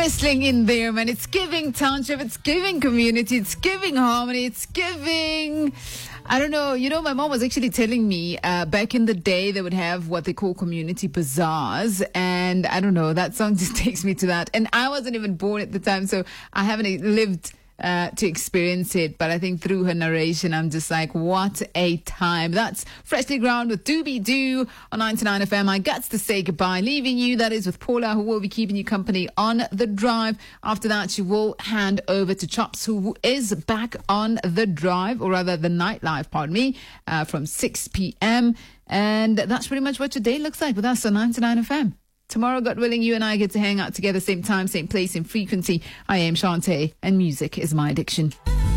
Wrestling in there, man. It's giving township, it's giving community, it's giving harmony, it's giving, I don't know. You know, my mom was actually telling me back in the day they would have what they call community bazaars, and I don't know, that song just takes me to that. And I wasn't even born at the time, so I haven't lived to experience it, but I think through her narration, I'm just like, what a time. That's Freshly Ground with Doobie Doo on 99 FM. I got to say goodbye, leaving you, that is, with Paula, who will be keeping you company on the drive. After that, she will hand over to Chops, who is back on the drive, or rather the nightlife, pardon me, from 6 p.m. And that's pretty much what your day looks like with us on 99 FM. Tomorrow, God willing, you and I get to hang out together, same time, same place, same frequency. I am Shantae, and music is my addiction.